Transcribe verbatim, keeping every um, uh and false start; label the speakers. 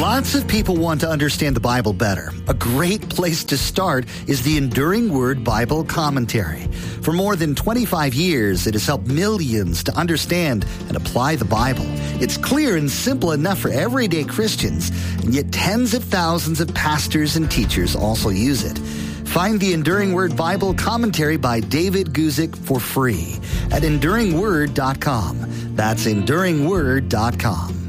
Speaker 1: Lots of people want to understand the Bible better. A great place to start is the Enduring Word Bible Commentary. For more than twenty-five years, it has helped millions to understand and apply the Bible. It's clear and simple enough for everyday Christians, and yet tens of thousands of pastors and teachers also use it. Find the Enduring Word Bible Commentary by David Guzik for free at enduring word dot com. That's enduring word dot com.